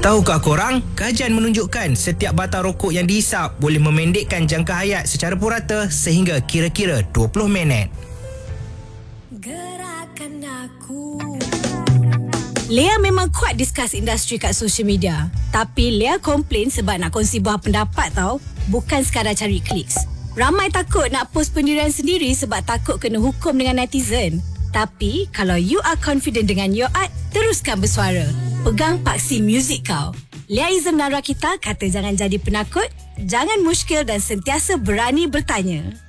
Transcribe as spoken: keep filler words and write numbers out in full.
Tahukah korang, kajian menunjukkan setiap batang rokok yang dihisap boleh memendekkan jangka hayat secara purata sehingga kira-kira dua puluh minit. Gerakan aku. Lea memang kuat discuss industri kat social media. Tapi Lea komplain sebab nak kongsi buah pendapat tau, bukan sekadar cari kliks. Ramai takut nak post pendirian sendiri sebab takut kena hukum dengan netizen. Tapi kalau you are confident dengan your art, teruskan bersuara. Pegang paksi muzik kau. Lea Izam dan Rakita kata jangan jadi penakut, jangan muskil dan sentiasa berani bertanya.